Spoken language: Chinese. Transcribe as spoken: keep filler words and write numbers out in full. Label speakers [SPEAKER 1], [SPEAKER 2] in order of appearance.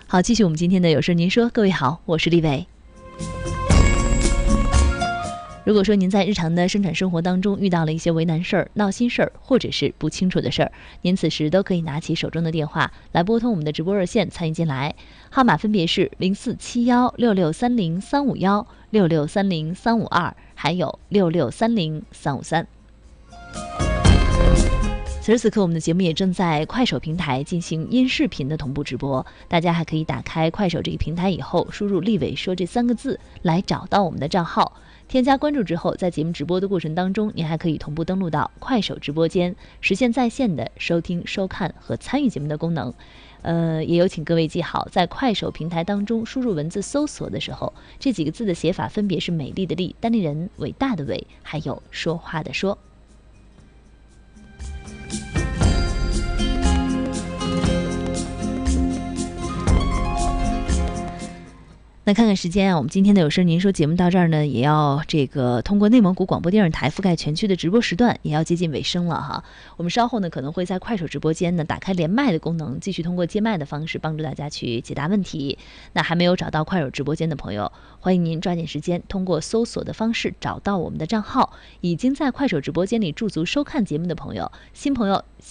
[SPEAKER 1] 好，继续我们今天的有事您说。各位好，我是李伟。如果说您在日常的生产生活当中遇到了一些为难事儿、闹心事儿，或者是不清楚的事儿，您此时都可以拿起手中的电话来拨通我们的直播热线参与进来，号码分别是零四七幺六六三零三五幺、六六三零三五二，还有六六三零三五三。此时此刻，我们的节目也正在快手平台进行音视频的同步直播，大家还可以打开快手这个平台以后，输入“立伟说”这三个字来找到我们的账号。添加关注之后，在节目直播的过程当中，您还可以同步登录到快手直播间，实现在线的收听、收看和参与节目的功能。呃，也有请各位记好，在快手平台当中输入文字搜索的时候，这几个字的写法分别是美丽的丽、单立人、伟大的伟，还有说话的说。那看看时间啊，我们今天的有事您说节目到这儿呢，也要这个通过内蒙古广播电视台覆盖全区的直播时段也要接近尾声了哈。我们稍后呢可能会在快手直播间呢打开连麦的功能，继续通过接麦的方式帮助大家去解答问题。那还没有找到快手直播间的朋友，欢迎您抓紧时间通过搜索的方式找到我们的账号。已经在快手直播间里驻足收看节目的朋友，新朋友